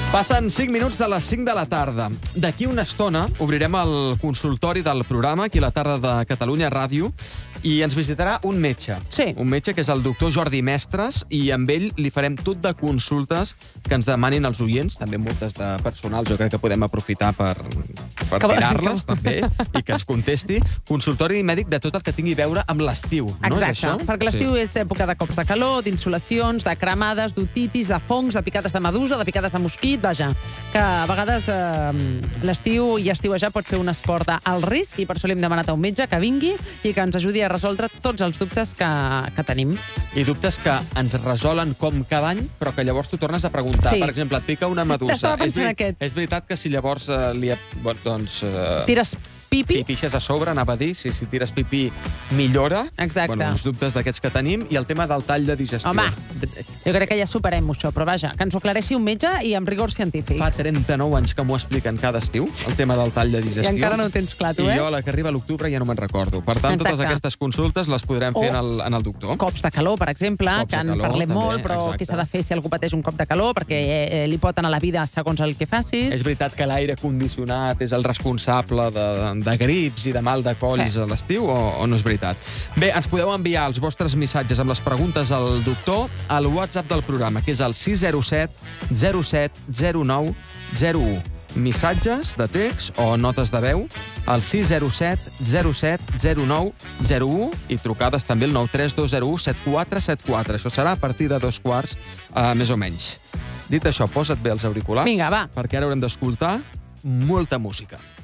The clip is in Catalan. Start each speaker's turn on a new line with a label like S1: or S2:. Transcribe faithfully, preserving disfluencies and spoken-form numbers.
S1: Passen cinc minuts de les cinc de la tarda. D'aquí una estona obrirem el consultori del programa aquí a la tarda de Catalunya Ràdio i ens visitarà un metge.
S2: Sí.
S1: Un metge que és el doctor Jordi Mestres i amb ell li farem tot de consultes que ens demanin els oients, també moltes de personals, jo crec que podem aprofitar per, per
S2: Que-
S1: tirar-les també i que ens contesti. Consultori mèdic de tot el que tingui a veure amb l'estiu. No? És
S2: Exacte,
S1: això?
S2: perquè l'estiu és època de cops de calor, d'insolacions, de cremades, d'otitis, de fongs, de picades de medusa, de picades de mosquit, vaja, que a vegades eh, l'estiu i estiuejar pot ser un esport d'alt risc i per això li hem demanat a un metge que vingui i que ens ajudi a resoldre tots els dubtes que, que tenim.
S1: I dubtes que ens resolen com cada any, però que llavors tu tornes a preguntar.
S2: Sí.
S1: Per exemple, et pica una medusa.
S2: Estava pensant
S1: és,
S2: aquest.
S1: és veritat que si llavors eh, li... Bueno, doncs... Eh,
S2: Tires pipi?
S1: pipixes a sobre, anava a dir. Si, si tires pipí, millora.
S2: Exacte.
S1: Bueno, uns dubtes d'aquests que tenim. I el tema del tall de digestió.
S2: Home, jo crec que ja superem això, però vaja, que ens ho aclareixi un metge i amb rigor científic.
S1: Fa trenta-nou anys que m'ho expliquen cada estiu, el tema del tall de digestió.
S2: I encara no ho tens clar, tu, eh?
S1: I jo, a la que arriba l'octubre, ja no me'n recordo. Per tant, totes
S2: Exacte.
S1: aquestes consultes les podrem fer
S2: O
S1: en el, en el doctor.
S2: Cops de calor, per exemple,
S1: Cops
S2: que
S1: de
S2: en
S1: calor,
S2: parlem
S1: també,
S2: molt, però
S1: exacte.
S2: què s'ha de fer si algú pateix un cop de calor, perquè eh, li pot anar la vida segons el que facis.
S1: És veritat que l'aire condicionat és el responsable de, de grips i de mal de colls
S2: Sí.
S1: a l'estiu, o, o no és veritat? Bé, ens podeu enviar els vostres missatges amb les preguntes al doctor al WhatsApp del programa, que és el sis zero set zero set zero nou zero u. Missatges de text o notes de veu al sis zero set zero set zero nou zero u i trucades també al nou tres dos zero u set quatre set quatre. Això serà a partir de dos quarts, eh, més o menys. Dit això, posa't bé els auriculars.
S2: Vinga, va.
S1: Perquè ara haurem d'escoltar molta música.